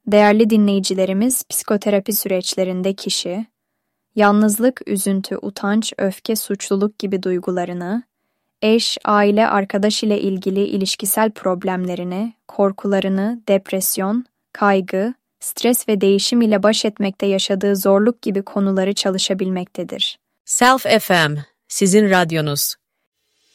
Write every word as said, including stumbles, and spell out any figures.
Değerli dinleyicilerimiz, psikoterapi süreçlerinde kişi, yalnızlık, üzüntü, utanç, öfke, suçluluk gibi duygularını, eş, aile, arkadaş ile ilgili ilişkisel problemlerini, korkularını, depresyon, kaygı, stres ve değişim ile baş etmekte yaşadığı zorluk gibi konuları çalışabilmektedir. Self F M, sizin radyonuz.